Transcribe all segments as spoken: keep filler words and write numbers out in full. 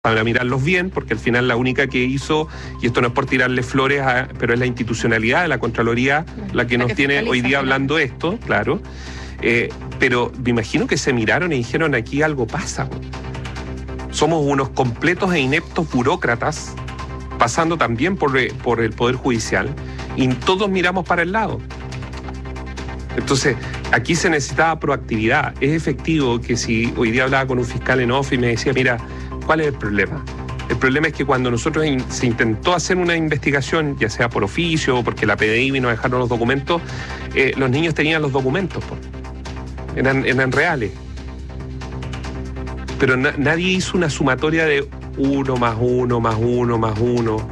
para mirarlos bien, porque al final la única que hizo, y esto no es por tirarle flores, a, pero es la institucionalidad de la Contraloría la que la nos que tiene hoy día hablando esto, claro. Eh, pero me imagino que se miraron y dijeron, aquí algo pasa. Somos unos completos e ineptos burócratas, pasando también por, por el Poder Judicial, y todos miramos para el lado. Entonces, aquí se necesitaba proactividad. Es efectivo que si hoy día hablaba con un fiscal en off y me decía, mira, ¿cuál es el problema? El problema es que cuando nosotros in, se intentó hacer una investigación, ya sea por oficio o porque la P D I vino a dejarnos los documentos, eh, los niños tenían los documentos, pues. Eran, eran reales. Pero na, nadie hizo una sumatoria de uno más uno más uno más uno.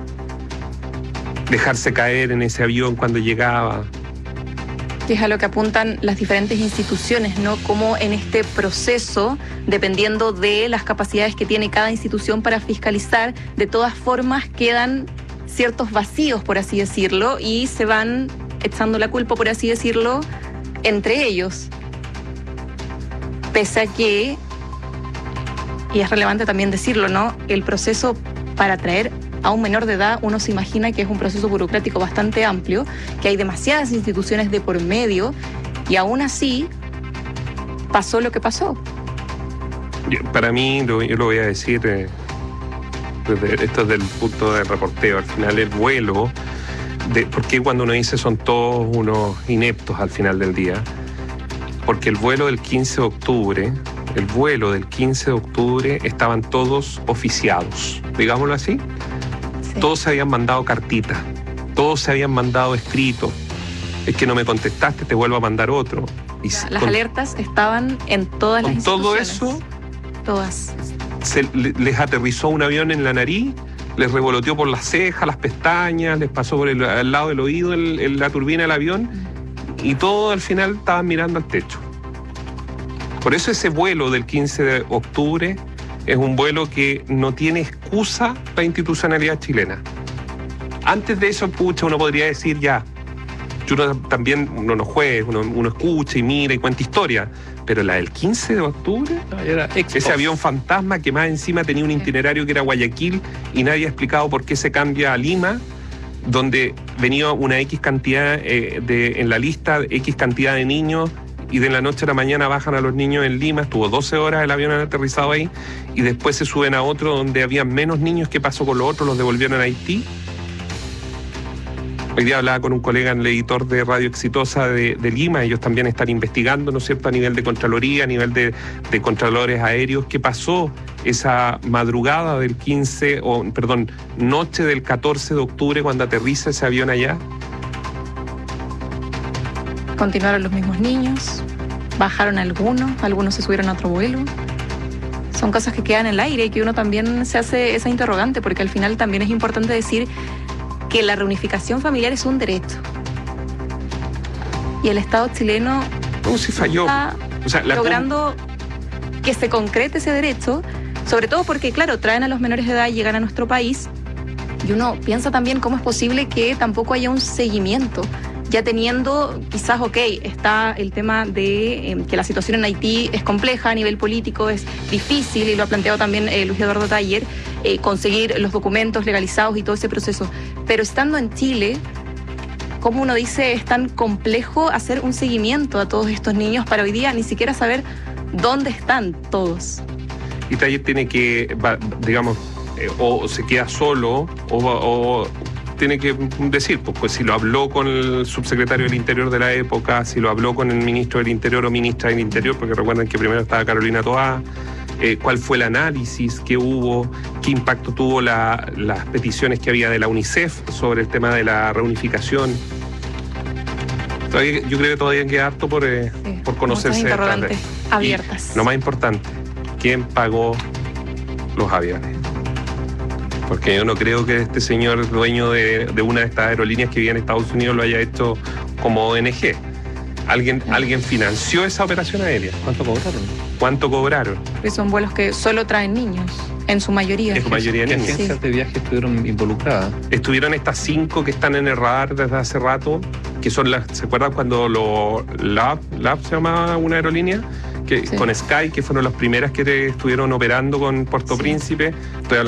Dejarse caer en ese avión cuando llegaba. Que es a lo que apuntan las diferentes instituciones, ¿no? Como en este proceso, dependiendo de las capacidades que tiene cada institución para fiscalizar, de todas formas quedan ciertos vacíos, por así decirlo, y se van echando la culpa, por así decirlo, entre ellos. Pese a que, y es relevante también decirlo, ¿no? El proceso para traer a un menor de edad, uno se imagina que es un proceso burocrático bastante amplio, que hay demasiadas instituciones de por medio, y aún así pasó lo que pasó. Para mí, yo lo voy a decir, eh, desde, esto es del punto del reporteo, al final el vuelo, de, porque cuando uno dice son todos unos ineptos al final del día, porque el vuelo del quince de octubre, el vuelo del quince de octubre estaban todos oficiados, digámoslo así. Sí. Todos se habían mandado cartitas, todos se habían mandado escritos. Es que no me contestaste, te vuelvo a mandar otro. Y ya, las con, alertas estaban en todas las instituciones. Todo eso, todas. Se, les aterrizó un avión en la nariz, les revoloteó por las cejas, las pestañas, les pasó por el al lado del oído el, el, la turbina del avión, mm. y todo al final estaban mirando al techo. Por eso ese vuelo del quince de octubre es un vuelo que no tiene excusa la institucionalidad chilena. Antes de eso, pucha, uno podría decir ya, uno también uno no juega, uno, uno escucha y mira y cuenta historia, pero la del quince de octubre, no, era ese avión fantasma que más encima tenía un itinerario que era Guayaquil y nadie ha explicado por qué se cambia a Lima, donde venía una X cantidad eh, de, en la lista, X cantidad de niños, y de la noche a la mañana bajan a los niños en Lima, estuvo doce horas el avión aterrizado ahí, y después se suben a otro donde había menos niños. ¿Qué pasó con los otros? ¿Los devolvieron a Haití? Hoy día hablaba con un colega, el editor de Radio Exitosa de, de Lima, ellos también están investigando, ¿no es cierto?, a nivel de Contraloría, a nivel de, de Contralores Aéreos, ¿qué pasó esa madrugada del quince, o perdón, noche del catorce de octubre cuando aterriza ese avión allá? Continuaron los mismos niños, bajaron algunos, algunos se subieron a otro vuelo. Son cosas que quedan en el aire y que uno también se hace esa interrogante, porque al final también es importante decir que la reunificación familiar es un derecho. Y el Estado chileno no, si falló. está o sea, la logrando con... que se concrete ese derecho, sobre todo porque, claro, traen a los menores de edad y llegan a nuestro país, y uno piensa también cómo es posible que tampoco haya un seguimiento. Ya teniendo, quizás, ok, está el tema de eh, que la situación en Haití es compleja a nivel político, es difícil, y lo ha planteado también eh, Luis Eduardo Taller, eh, conseguir los documentos legalizados y todo ese proceso. Pero estando en Chile, como uno dice, es tan complejo hacer un seguimiento a todos estos niños para hoy día ni siquiera saber dónde están todos. Y Taller tiene que, digamos, eh, o se queda solo, o... o tiene que decir, pues, pues si lo habló con el subsecretario del Interior de la época, si lo habló con el ministro del Interior o ministra del Interior, porque recuerden que primero estaba Carolina Toá, eh, cuál fue el análisis que hubo, qué impacto tuvo la, las peticiones que había de la UNICEF sobre el tema de la reunificación. Todavía, yo creo que todavía queda harto por, eh, sí, por conocerse. Muchas interrogantes abiertas. Y lo más importante, ¿quién pagó los aviones? Porque yo no creo que este señor dueño de, de una de estas aerolíneas que vive en Estados Unidos lo haya hecho como O N G. Alguien, alguien financió esa operación aérea. ¿Cuánto cobraron? ¿Cuánto cobraron? Porque son vuelos que solo traen niños, en su mayoría. En su mayoría ¿Qué niños. agencias Sí. de viaje estuvieron involucradas? Estuvieron estas cinco que están en el radar desde hace rato, que son las, ¿se acuerdan cuando lo Lab, Lab se llamaba una aerolínea? que, Sí. con Sky, que fueron las primeras que te estuvieron operando con Puerto Sí. Príncipe. Estoy